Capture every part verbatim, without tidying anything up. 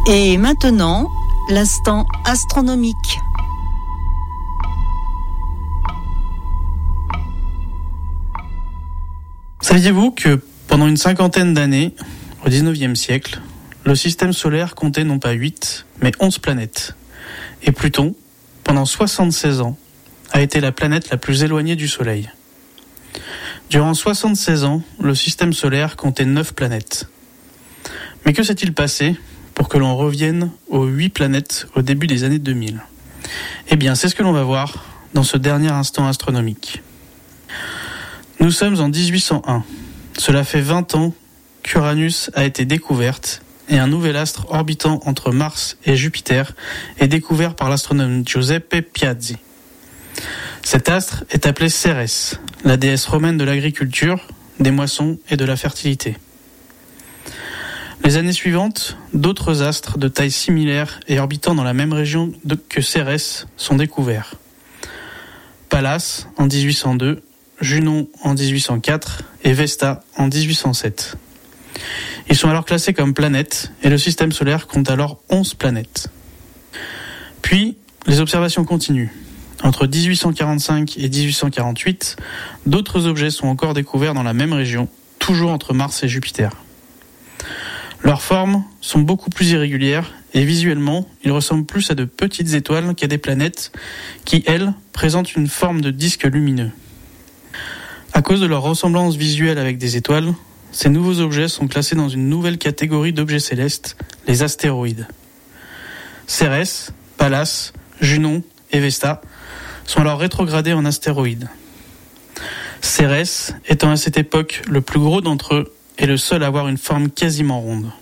Et maintenant, l'instant astronomique. Saviez-vous que pendant une cinquantaine d'années, au dix-neuvième siècle, le système solaire comptait non pas huit, mais onze planètes. Et Pluton, pendant soixante-seize ans, a été la planète la plus éloignée du Soleil. Durant soixante-seize ans, le système solaire comptait neuf planètes. Mais que s'est-il passé pour que l'on revienne aux huit planètes au début des années deux mille ? Eh bien, c'est ce que l'on va voir dans ce dernier instant astronomique. Nous sommes en dix-huit cent un. Cela fait vingt ans qu'Uranus a été découverte et un nouvel astre orbitant entre Mars et Jupiter est découvert par l'astronome Giuseppe Piazzi. Cet astre est appelé Cérès, la déesse romaine de l'agriculture, des moissons et de la fertilité. Les années suivantes, d'autres astres de taille similaire et orbitant dans la même région que Cérès sont découverts. Pallas en dix-huit cent deux, Junon en dix-huit cent quatre et Vesta en dix-huit cent sept. Ils sont alors classés comme planètes et le système solaire compte alors onze planètes. Puis, les observations continuent. Entre dix-huit cent quarante-cinq et dix-huit cent quarante-huit, d'autres objets sont encore découverts dans la même région, toujours entre Mars et Jupiter. Leurs formes sont beaucoup plus irrégulières et visuellement, ils ressemblent plus à de petites étoiles qu'à des planètes qui, elles, présentent une forme de disque lumineux. À cause de leur ressemblance visuelle avec des étoiles, ces nouveaux objets sont classés dans une nouvelle catégorie d'objets célestes, les astéroïdes. Cérès, Pallas, Junon et Vesta sont alors rétrogradés en astéroïdes. Cérès étant à cette époque le plus gros d'entre eux et le seul à avoir une forme quasiment ronde.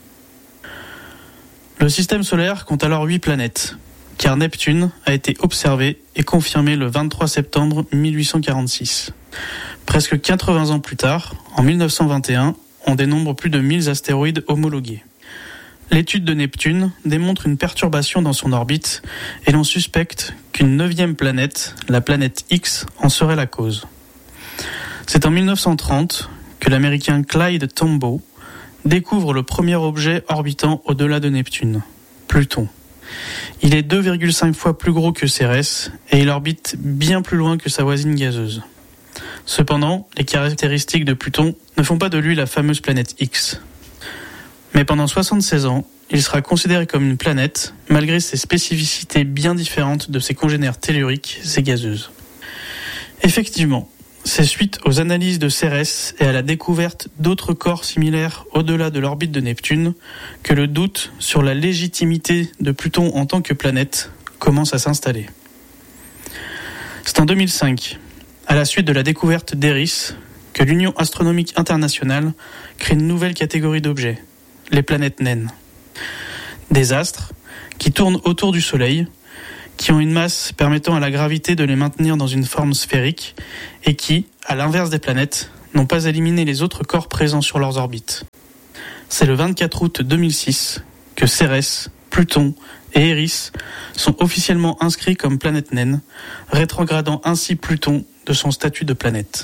Le système solaire compte alors huit planètes, car Neptune a été observé et confirmé le vingt-trois septembre mille huit cent quarante-six. Presque quatre-vingts ans plus tard, en mille neuf cent vingt et un, on dénombre plus de mille astéroïdes homologués. L'étude de Neptune démontre une perturbation dans son orbite et l'on suspecte qu'une neuvième planète, la planète X, en serait la cause. C'est en mille neuf cent trente que l'américain Clyde Tombaugh découvre le premier objet orbitant au-delà de Neptune, Pluton. Il est deux virgule cinq fois plus gros que Cérès et il orbite bien plus loin que sa voisine gazeuse. Cependant, les caractéristiques de Pluton ne font pas de lui la fameuse planète X. Mais pendant soixante-seize ans, il sera considéré comme une planète, malgré ses spécificités bien différentes de ses congénères telluriques et gazeuses. Effectivement, c'est suite aux analyses de Cérès et à la découverte d'autres corps similaires au-delà de l'orbite de Neptune que le doute sur la légitimité de Pluton en tant que planète commence à s'installer. C'est en deux mille cinq, à la suite de la découverte d'Eris, que l'Union astronomique internationale crée une nouvelle catégorie d'objets, les planètes naines. Des astres qui tournent autour du Soleil, qui ont une masse permettant à la gravité de les maintenir dans une forme sphérique et qui, à l'inverse des planètes, n'ont pas éliminé les autres corps présents sur leurs orbites. C'est le vingt-quatre août deux mille six que Cérès, Pluton et Eris sont officiellement inscrits comme planètes naines, rétrogradant ainsi Pluton de son statut de planète.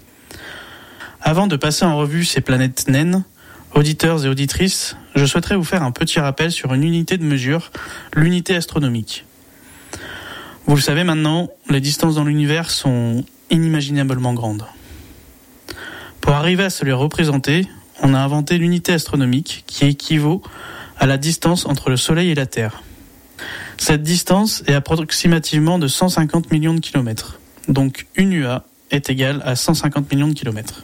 Avant de passer en revue ces planètes naines, auditeurs et auditrices, je souhaiterais vous faire un petit rappel sur une unité de mesure, l'unité astronomique. Vous le savez maintenant, les distances dans l'univers sont inimaginablement grandes. Pour arriver à se les représenter, on a inventé l'unité astronomique qui équivaut à la distance entre le Soleil et la Terre. Cette distance est approximativement de cent cinquante millions de kilomètres, donc une U A est égale à cent cinquante millions de kilomètres.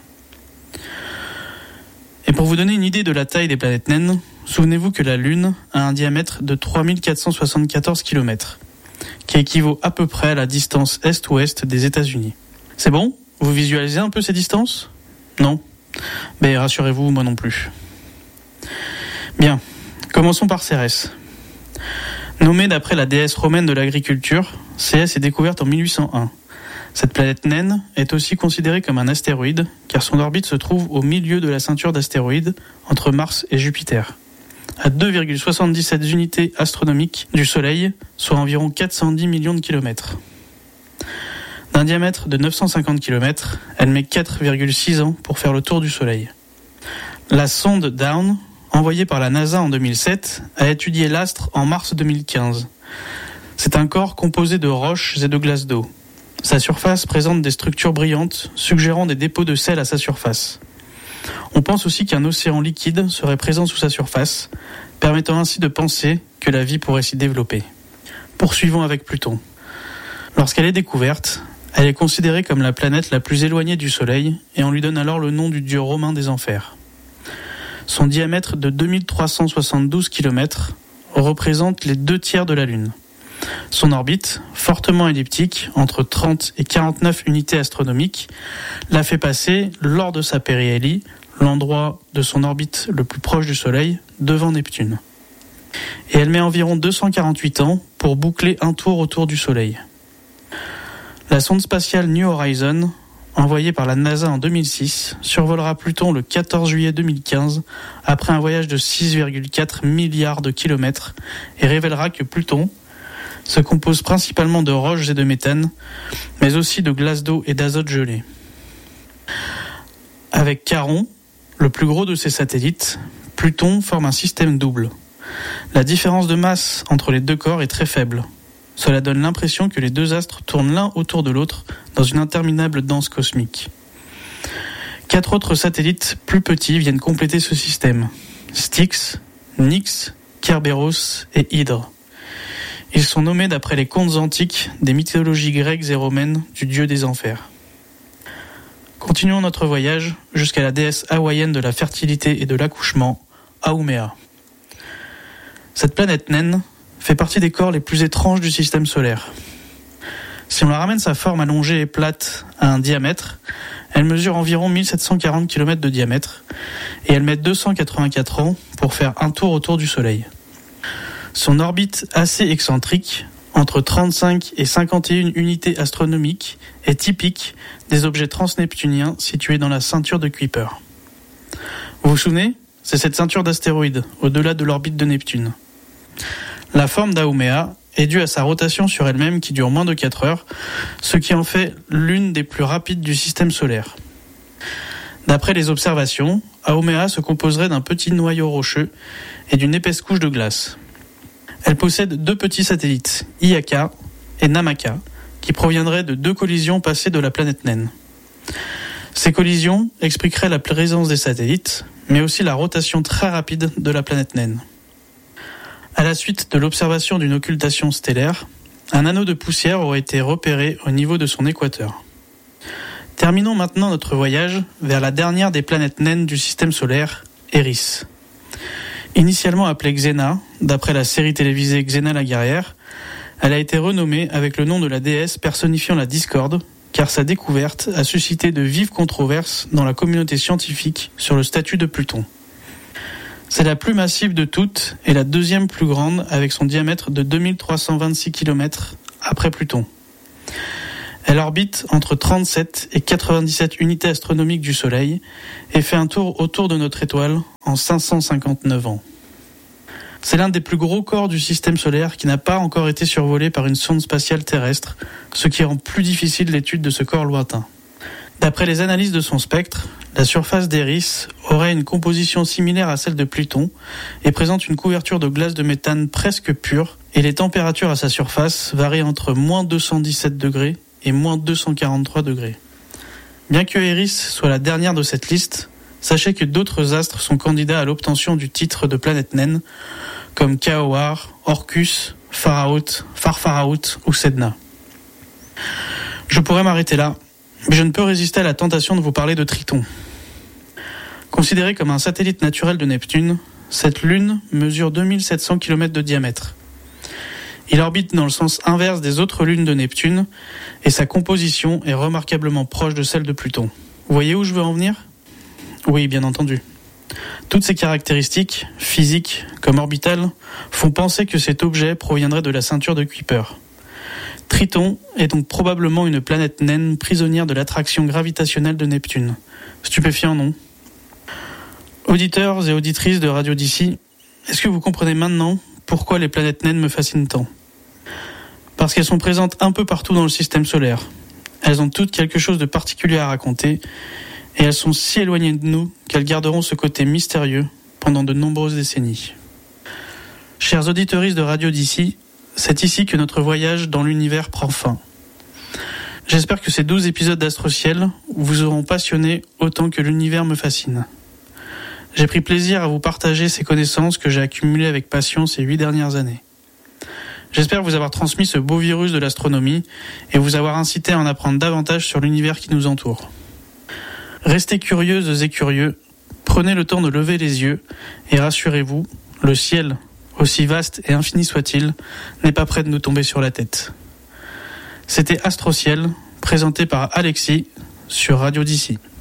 Et pour vous donner une idée de la taille des planètes naines, souvenez-vous que la Lune a un diamètre de trois mille quatre cent soixante-quatorze kilomètres, qui équivaut à peu près à la distance est-ouest des États-Unis. C'est bon ? Vous visualisez un peu ces distances ? Non ? Mais rassurez-vous, moi non plus. Bien, commençons par Cérès. Nommée d'après la déesse romaine de l'agriculture, Cérès est découverte en mille huit cent un. Cette planète naine est aussi considérée comme un astéroïde, car son orbite se trouve au milieu de la ceinture d'astéroïdes entre Mars et Jupiter, à deux virgule soixante-dix-sept unités astronomiques du Soleil, soit environ quatre cent dix millions de kilomètres. D'un diamètre de neuf cent cinquante kilomètres, elle met quatre virgule six ans pour faire le tour du Soleil. La sonde Dawn, envoyé par la NASA en deux mille sept, a étudié l'astre en mars deux mille quinze. C'est un corps composé de roches et de glaces d'eau. Sa surface présente des structures brillantes, suggérant des dépôts de sel à sa surface. On pense aussi qu'un océan liquide serait présent sous sa surface, permettant ainsi de penser que la vie pourrait s'y développer. Poursuivons avec Pluton. Lorsqu'elle est découverte, elle est considérée comme la planète la plus éloignée du Soleil et on lui donne alors le nom du dieu romain des enfers. Son diamètre de deux mille trois cent soixante-douze kilomètres représente les deux tiers de la Lune. Son orbite, fortement elliptique, entre trente et quarante-neuf unités astronomiques, l'a fait passer, lors de sa périhélie, l'endroit de son orbite le plus proche du Soleil, devant Neptune. Et elle met environ deux cent quarante-huit ans pour boucler un tour autour du Soleil. La sonde spatiale New Horizons, envoyée par la NASA en deux mille six, survolera Pluton le quatorze juillet deux mille quinze, après un voyage de six virgule quatre milliards de kilomètres, et révélera que Pluton se compose principalement de roches et de méthane, mais aussi de glace d'eau et d'azote gelé. Avec Charon, le plus gros de ses satellites, Pluton forme un système double. La différence de masse entre les deux corps est très faible. Cela donne l'impression que les deux astres tournent l'un autour de l'autre dans une interminable danse cosmique. Quatre autres satellites plus petits viennent compléter ce système. Styx, Nyx, Kerberos et Hydre. Ils sont nommés d'après les contes antiques des mythologies grecques et romaines du dieu des enfers. Continuons notre voyage jusqu'à la déesse hawaïenne de la fertilité et de l'accouchement, Haumea. Cette planète naine fait partie des corps les plus étranges du système solaire. Si on la ramène sa forme allongée et plate à un diamètre, elle mesure environ mille sept cent quarante kilomètres de diamètre et elle met deux cent quatre-vingt-quatre ans pour faire un tour autour du Soleil. Son orbite assez excentrique, entre trente-cinq et cinquante et une unités astronomiques, est typique des objets transneptuniens situés dans la ceinture de Kuiper. Vous vous souvenez ? C'est cette ceinture d'astéroïdes, au-delà de l'orbite de Neptune. La forme d'Haumea est due à sa rotation sur elle-même qui dure moins de quatre heures, ce qui en fait l'une des plus rapides du système solaire. D'après les observations, Haumea se composerait d'un petit noyau rocheux et d'une épaisse couche de glace. Elle possède deux petits satellites, Iaka et Namaka, qui proviendraient de deux collisions passées de la planète naine. Ces collisions expliqueraient la présence des satellites, mais aussi la rotation très rapide de la planète naine. À la suite de l'observation d'une occultation stellaire, un anneau de poussière aurait été repéré au niveau de son équateur. Terminons maintenant notre voyage vers la dernière des planètes naines du système solaire, Eris. Initialement appelée Xena, d'après la série télévisée Xena la guerrière, elle a été renommée avec le nom de la déesse personnifiant la discorde, car sa découverte a suscité de vives controverses dans la communauté scientifique sur le statut de Pluton. C'est la plus massive de toutes et la deuxième plus grande avec son diamètre de deux mille trois cent vingt-six kilomètres après Pluton. Elle orbite entre trente-sept et quatre-vingt-dix-sept unités astronomiques du Soleil et fait un tour autour de notre étoile en cinq cent cinquante-neuf ans. C'est l'un des plus gros corps du système solaire qui n'a pas encore été survolé par une sonde spatiale terrestre, ce qui rend plus difficile l'étude de ce corps lointain. D'après les analyses de son spectre, la surface d'Eris aurait une composition similaire à celle de Pluton et présente une couverture de glace de méthane presque pure et les températures à sa surface varient entre moins deux cent dix-sept degrés et moins deux cent quarante-trois degrés. Bien que Eris soit la dernière de cette liste, sachez que d'autres astres sont candidats à l'obtention du titre de planète naine, comme Kaoar, Orcus, Pharaoth, Farpharaoth ou Sedna. Je pourrais m'arrêter là, mais je ne peux résister à la tentation de vous parler de Triton. Considéré comme un satellite naturel de Neptune, cette lune mesure deux mille sept cents kilomètres de diamètre. Il orbite dans le sens inverse des autres lunes de Neptune et sa composition est remarquablement proche de celle de Pluton. Vous voyez où je veux en venir ? Oui, bien entendu. Toutes ces caractéristiques, physiques comme orbitales, font penser que cet objet proviendrait de la ceinture de Kuiper. Triton est donc probablement une planète naine prisonnière de l'attraction gravitationnelle de Neptune. Stupéfiant, non ? Auditeurs et auditrices de Radio d'ici, est-ce que vous comprenez maintenant pourquoi les planètes naines me fascinent tant ? Parce qu'elles sont présentes un peu partout dans le système solaire. Elles ont toutes quelque chose de particulier à raconter, et elles sont si éloignées de nous qu'elles garderont ce côté mystérieux pendant de nombreuses décennies. Chers auditeuristes de Radio d'ici, c'est ici que notre voyage dans l'univers prend fin. J'espère que ces douze épisodes d'Astrociel vous auront passionné autant que l'univers me fascine. J'ai pris plaisir à vous partager ces connaissances que j'ai accumulées avec passion ces huit dernières années. J'espère vous avoir transmis ce beau virus de l'astronomie et vous avoir incité à en apprendre davantage sur l'univers qui nous entoure. Restez curieuses et curieux, prenez le temps de lever les yeux et rassurez-vous, le ciel, aussi vaste et infini soit-il, n'est pas près de nous tomber sur la tête. C'était Astrociel, présenté par Alexis sur Radio d'ici.